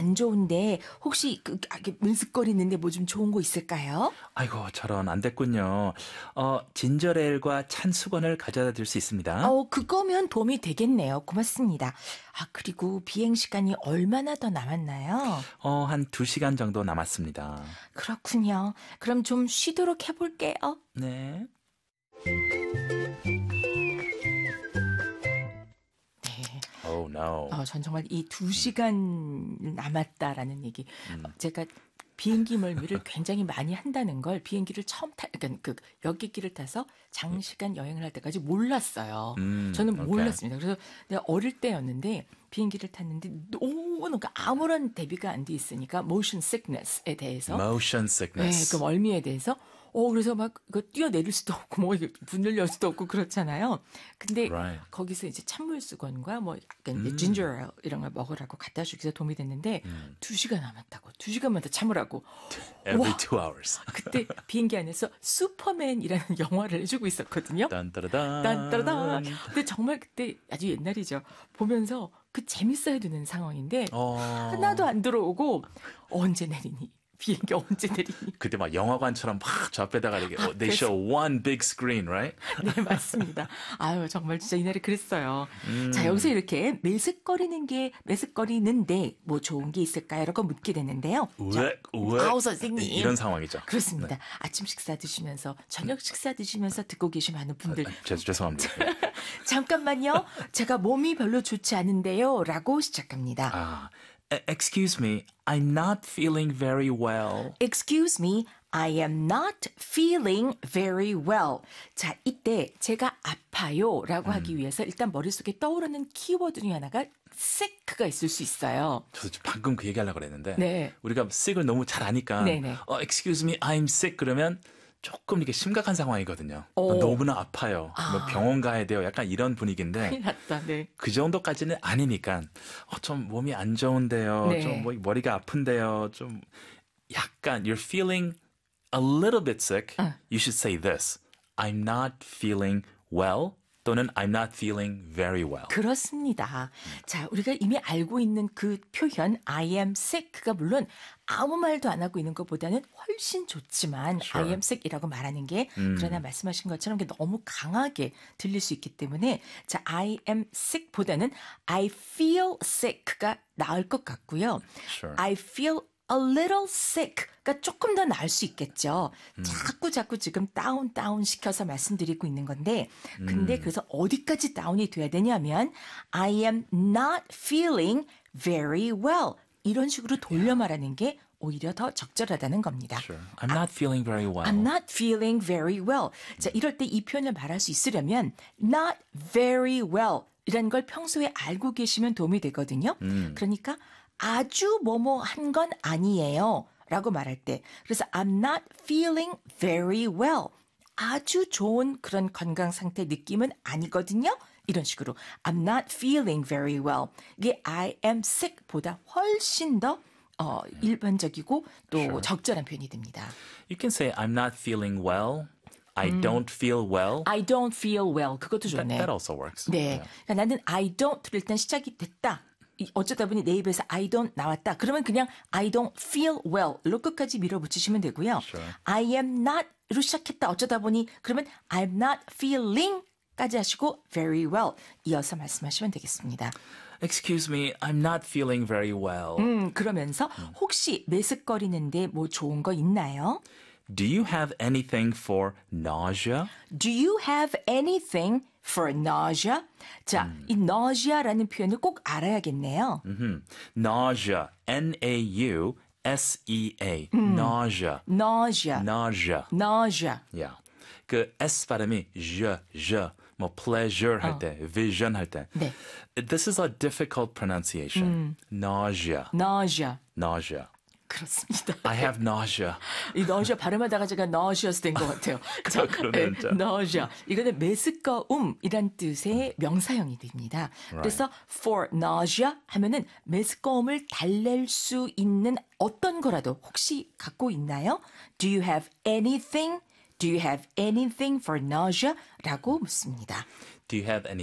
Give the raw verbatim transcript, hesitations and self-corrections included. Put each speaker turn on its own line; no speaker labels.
안 좋은데 혹시 그 아, 이게 물쓱거리는데 뭐 좀 좋은 거 있을까요?
아이고, 저런 안 됐군요. 어, 진저레일과 찬 수건을 가져다 줄 수 있습니다.
어, 그거면 도움이 되겠네요. 고맙습니다. 아, 그리고 비행 시간이 얼마나 더 남았나요?
어, 한 두 시간 정도 남았습니다.
그렇군요. 그럼 좀 쉬도록 해볼게요.
네.
네.
Oh no.
어, 전 정말 이 두 시간 남았다라는 얘기. 어, 제가 비행기 멀미를 굉장히 많이 한다는 걸 비행기를 처음 타, 그러니까 그 여객기를 타서 장시간 여행을 할 때까지 몰랐어요.
음,
저는
오케이.
몰랐습니다. 그래서 내가 어릴 때였는데 비행기를 탔는데 너무 그러니까 아무런 대비가 안 돼 있으니까 motion sickness에 대해서
Motion
네,
sickness.
그 멀미에 대해서 어 그래서 막 그거 뛰어내릴 수도 없고 뭐 이게 문을 열 수도 없고 그렇잖아요. 근데
Right.
거기서 이제 찬물 수건과 뭐 약간 음. 진저 이런 걸 먹으라고 갖다 주기 위해서 도움이 됐는데
음.
두 시간 남았다고 두 시간만 더 참으라고.
Every
와,
two hours.
그때 비행기 안에서 슈퍼맨이라는 영화를 해주고 있었거든요.
딴따라단.
딴따라단. 근데 정말 그때 아주 옛날이죠. 보면서 그 재밌어야 되는 상황인데
어.
하나도 안 들어오고 언제 내리니? 비행기 언제 내리니?
그때 막 영화관처럼 막 저 앞에다가 이렇게 어, they show one big screen, right?
네, 맞습니다. 아유, 정말 진짜 이날에 그랬어요.
음.
자, 여기서 이렇게 매습거리는 게, 매습거리는데 뭐 좋은 게 있을까요? 라고 묻게 되는데요.
왜? 왜?
아우, 선생님.
이런 상황이죠.
그렇습니다. 아침 식사 드시면서, 저녁 식사 드시면서 듣고 계신 많은 분들.
아, 죄, 죄송합니다.
잠깐만요. 제가 몸이 별로 좋지 않은데요. 라고 시작합니다.
아, excuse me, I'm not feeling very well.
Excuse me, I am not feeling very well. 자, 이때 제가 아파요 라고
음.
하기 위해서 일단 머릿속에 떠오르는 키워드 중에 하나가 sick가 있을 수 있어요.
저도 지금 방금 그 얘기하려고 그랬는데
네.
우리가 sick을 너무 잘 아니까
네네.
어, excuse me, I'm sick 그러면 조금 이게 심각한 상황이거든요.
오.
너무나 아파요.
아.
뭐 병원 가야 돼요. 약간 이런 분위기인데
큰일 났다. 네.
그 정도까지는 아니니까 어, 좀 몸이 안 좋은데요.
네.
좀 뭐, 머리가 아픈데요. 좀 약간 you're feeling a little bit sick.
어.
You should say this. I'm not feeling well 또는 I'm not feeling very well.
그렇습니다. 자, 우리가 이미 알고 있는 그 표현 I am sick가 물론 아무 말도 안 하고 있는 것보다는 훨씬 좋지만
Sure.
I am sick이라고 말하는 게
음.
그러나 말씀하신 것처럼 그게 너무 강하게 들릴 수 있기 때문에 자, I am sick보다는 I feel sick가 나을 것 같고요.
Sure.
I feel a little sick가 조금 더 나을 수 있겠죠.
음.
자꾸 자꾸 지금 다운 다운 시켜서 말씀드리고 있는 건데 근데
음.
그래서 어디까지 다운이 돼야 되냐면 I am not feeling very well 이런 식으로 돌려 말하는 게 오히려 더 적절하다는 겁니다.
Sure. I'm not feeling very well.
I'm not feeling very well. 자, 이럴 때 이 표현을 말할 수 있으려면 not very well 이라는 걸 평소에 알고 계시면 도움이 되거든요.
음.
그러니까 아주 뭐뭐 한 건 아니에요 라고 말할 때 그래서 I'm not feeling very well 아주 좋은 그런 건강 상태 느낌은 아니거든요. 이런 식으로 I'm not feeling very well 이게 I am sick보다 훨씬 더 어, 일반적이고 또
Sure.
적절한 표현이 됩니다.
You can say I'm not feeling well. I don't feel well.
I don't feel well 그것도
That,
좋네요.
that also works.
네,
Yeah.
그러니까 나는 I don't 일단 시작이 됐다. 이 어쩌다 보니 내 입에서 I don't 나왔다. 그러면 그냥 I don't feel well로 끝까지 밀어붙이시면 되고요.
Sure.
I am not로 시작했다. 어쩌다 보니 그러면 I'm not feeling까지 하시고 very well 이어서 말씀하시면 되겠습니다.
Excuse me, I'm not feeling very well.
음, 그러면서 혹시 매습거리는데 뭐 좋은 거 있나요?
Do you have anything for nausea?
Do you have anything for nausea? 자,
음.
이 nausea라는 표현을 꼭 알아야겠네요.
음, nausea, N A U S E A, nausea,
nausea,
nausea.
nausea.
Yeah. 그 S 발음이 je, je, 뭐 pleasure 할 때, vision 할 때.
네.
This is a difficult pronunciation. Nausea,
nausea.
nausea.
그렇습니다.
I have nausea.
이 nausea 발음하다가 제가 nauseous 된 것 같아요. 자,
그러네요, 진짜.
nausea. 이거는 메스꺼움이란 뜻의 명사형이 됩니다. 그래서 for nausea 하면은 메스꺼움을 달랠 수 있는 어떤 거라도 혹시 갖고 있나요? Do you have anything? Do you have anything for nausea? 라고 묻습니다.
Do you have any